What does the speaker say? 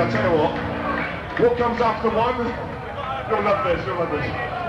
I'll tell you what comes after one? You'll love this, you'll love this.